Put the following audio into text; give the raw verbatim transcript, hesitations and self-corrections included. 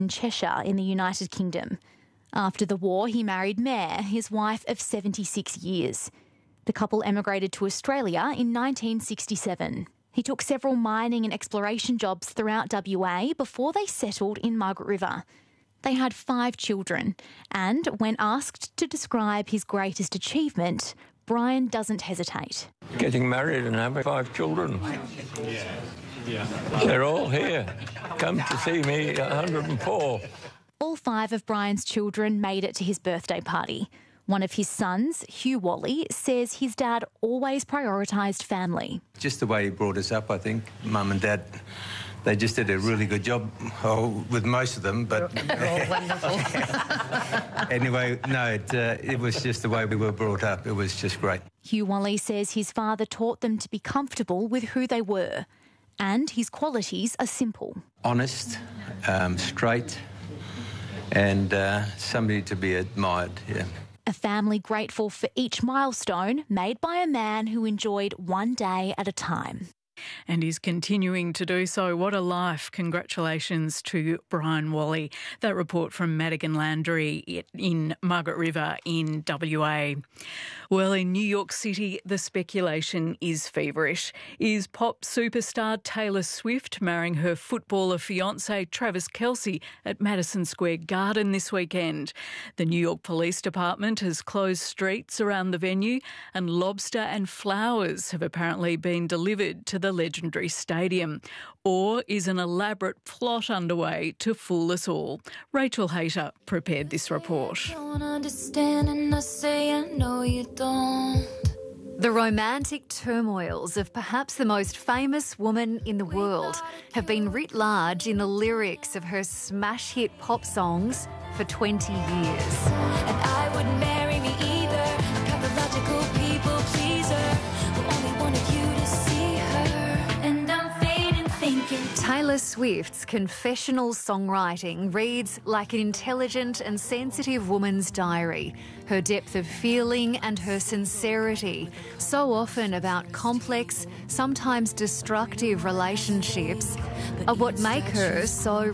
in Cheshire in the United Kingdom. After the war, he married Mare, his wife of seventy-six years. The couple emigrated to Australia in nineteen sixty-seven. He took several mining and exploration jobs throughout W A before they settled in Margaret River. They had five children, and when asked to describe his greatest achievement, Brian doesn't hesitate. Getting married and having five children. Yeah. Yeah. They're all here. Come to see me at one hundred and four. All five of Brian's children made it to his birthday party. One of his sons, Hugh Wally, says his dad always prioritised family. Just the way he brought us up, I think. Mum and Dad, they just did a really good job oh, with most of them, but... They're all wonderful. Anyway, no, it, uh, it was just the way we were brought up. It was just great. Hugh Wally says his father taught them to be comfortable with who they were, and his qualities are simple. Honest, um, straight, and uh, somebody to be admired, yeah. A family grateful for each milestone made by a man who enjoyed one day at a time. And is continuing to do so. What a life. Congratulations to Brian Wally. That report from Madigan Landry in Margaret River in W A. Well, in New York City, the speculation is feverish. Is pop superstar Taylor Swift marrying her footballer fiancé Travis Kelce at Madison Square Garden this weekend? The New York Police Department has closed streets around the venue, and lobster and flowers have apparently been delivered to the legendary stadium. Or is an elaborate plot underway to fool us all? Rachel Hayter prepared this report. Don't understand and I say I know you don't. The romantic turmoils of perhaps the most famous woman in the world have been writ large in the lyrics of her smash hit pop songs for twenty years. And I wouldn't marry me either. A pathological people pleaser who only wanted you to see her. And I'm fading thinking. Taylor Swift's confessional songwriting reads like an intelligent and sensitive woman's diary. Her depth of feeling and her sincerity, so often about complex, sometimes destructive relationships, are what make her so